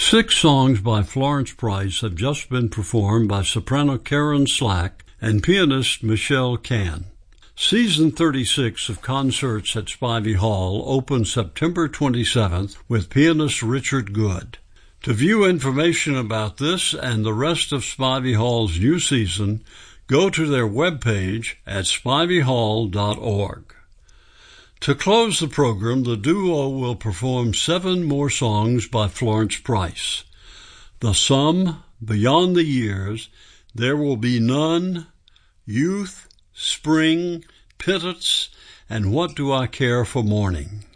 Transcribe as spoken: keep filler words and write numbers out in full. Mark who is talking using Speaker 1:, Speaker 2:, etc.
Speaker 1: Six songs by Florence Price have just been performed by soprano Karen Slack and pianist Michelle Cann. Season thirty-six of concerts at Spivey Hall opens September twenty-seventh with pianist Richard Good. To view information about this and the rest of Spivey Hall's new season, go to their webpage at spivey hall dot org. To close the program, the duo will perform seven more songs by Florence Price. The Sum, Beyond the Years, There Will Be None, Youth, Spring, Pittance, and What Do I Care for Morning?